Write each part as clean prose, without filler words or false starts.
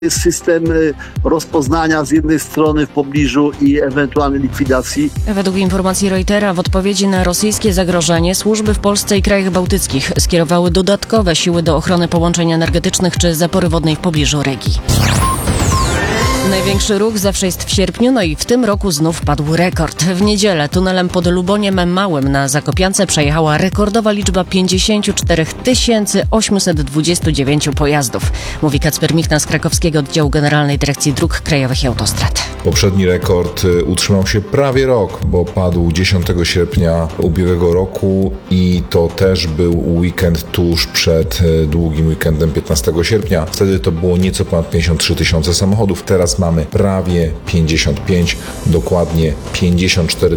Jest system rozpoznania z jednej strony w pobliżu i ewentualnej likwidacji. Według informacji Reutera w odpowiedzi na rosyjskie zagrożenie służby w Polsce i krajach bałtyckich skierowały dodatkowe siły do ochrony połączeń energetycznych czy zapory wodnej w pobliżu Regii. Największy ruch zawsze jest w sierpniu, no i w tym roku znów padł rekord. W niedzielę tunelem pod Luboniem Małym na Zakopiance przejechała rekordowa liczba 54 829 pojazdów, mówi Kacper Michna z krakowskiego oddziału Generalnej Dyrekcji Dróg Krajowych i Autostrad. Poprzedni rekord utrzymał się prawie rok, bo padł 10 sierpnia ubiegłego roku i to też był weekend tuż przed długim weekendem 15 sierpnia. Wtedy to było nieco ponad 53 tysiące samochodów. Teraz mamy prawie 55, dokładnie 54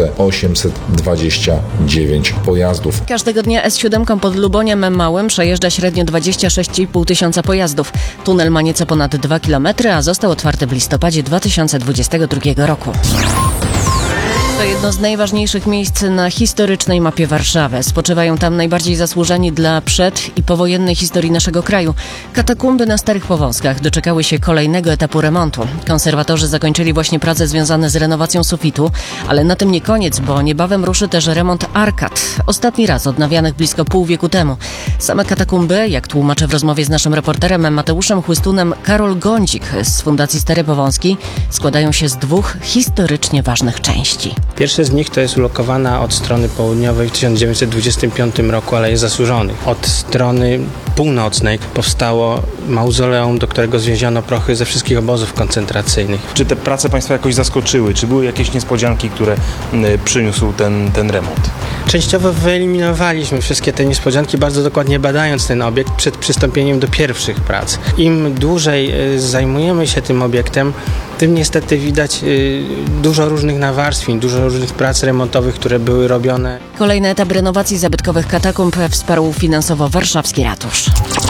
829 pojazdów. Każdego dnia S7 pod Luboniem Małym przejeżdża średnio 26,5 tysiąca pojazdów. Tunel ma nieco ponad 2 km, a został otwarty w listopadzie 2022 roku. To jedno z najważniejszych miejsc na historycznej mapie Warszawy. Spoczywają tam najbardziej zasłużeni dla przed- i powojennej historii naszego kraju. Katakumby na Starych Powązkach doczekały się kolejnego etapu remontu. Konserwatorzy zakończyli właśnie prace związane z renowacją sufitu, ale na tym nie koniec, bo niebawem ruszy też remont arkad. Ostatni raz odnawianych blisko pół wieku temu. Same katakumby, jak tłumaczy w rozmowie z naszym reporterem Mateuszem Chłystunem Karol Gądzik z Fundacji Stare Powązki, składają się z dwóch historycznie ważnych części. Pierwsze z nich to jest ulokowana od strony południowej w 1925 roku Aleje Zasłużonych. Od strony północnej powstało mauzoleum, do którego zwieziono prochy ze wszystkich obozów koncentracyjnych. Czy te prace Państwa jakoś zaskoczyły? Czy były jakieś niespodzianki, które przyniósł ten remont? Częściowo wyeliminowaliśmy wszystkie te niespodzianki, bardzo dokładnie badając ten obiekt przed przystąpieniem do pierwszych prac. Im dłużej zajmujemy się tym obiektem, tym niestety widać dużo różnych nawarstwień, dużo różnych prac remontowych, które były robione. Kolejny etap renowacji zabytkowych katakumb wsparł finansowo warszawski ratusz.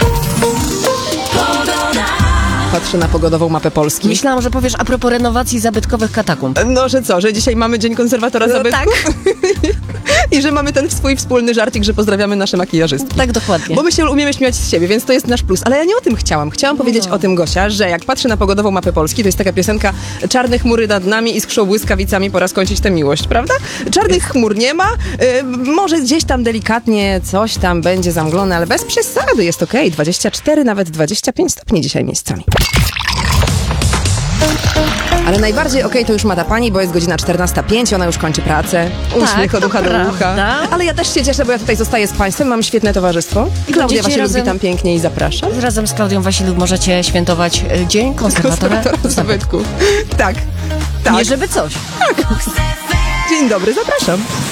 Patrzę na pogodową mapę Polski. Myślałam, że powiesz a propos renowacji zabytkowych katakumb. No, że co, że dzisiaj mamy Dzień Konserwatora Zabytków? Tak. I że mamy ten swój wspólny żarcik, że pozdrawiamy nasze makijażystki. Tak, dokładnie. Bo my się umiemy śmiać z siebie, więc to jest nasz plus. Ale ja nie o tym chciałam. Chciałam powiedzieć o tym, Gosia, że jak patrzę na pogodową mapę Polski, to jest taka piosenka czarne chmury nad nami i skrzą błyskawicami, pora skończyć tę miłość, prawda? Czarnych chmur nie ma, może gdzieś tam delikatnie coś tam będzie zamglone, ale bez przesady, jest okej. 24, nawet 25 stopni dzisiaj miejscami. Ale najbardziej okej to już ma ta pani, bo jest godzina 14:05, ona już kończy pracę. Uśmiech od ucha do ucha. Ale ja też się cieszę, bo ja tutaj zostaję z Państwem, mam świetne towarzystwo. Klaudia Wasiluk witam pięknie i zapraszam. Razem z Klaudią Wasiluk możecie świętować Dzień Konserwatora Zabytków. Tak. Nie żeby coś. Tak. Dzień dobry, zapraszam.